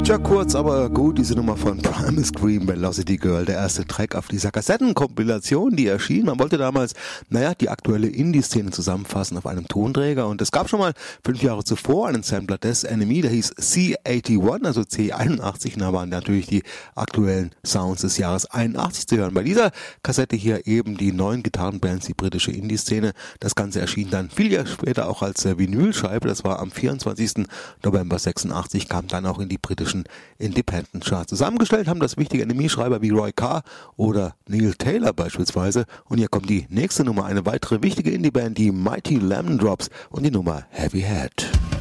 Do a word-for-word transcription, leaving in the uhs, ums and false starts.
Tja, kurz, aber gut, diese Nummer von Primal Scream, Velocity Girl, der erste Track auf dieser Kassettenkompilation, die erschien. Man wollte damals, naja, die aktuelle Indie-Szene zusammenfassen auf einem Tonträger und es gab schon mal fünf Jahre zuvor einen Sampler des Enemy, der hieß C einundachtzig, also C einundachtzig, und da waren natürlich die aktuellen Sounds des Jahres einundachtzig zu hören. Bei dieser Kassette hier eben die neuen Gitarrenbands, die britische Indie-Szene. Das Ganze erschien dann viel Jahre später auch als Vinylscheibe, das war am vierundzwanzigsten November sechsundachtzig, kam dann auch in die britischen Independent Charts. Zusammengestellt haben das wichtige Enemy-Schreiber wie Roy Carr oder Neil Taylor beispielsweise. Und hier kommt die nächste Nummer, eine weitere wichtige Indie-Band, die Mighty Lemon Drops und die Nummer Heavy Head.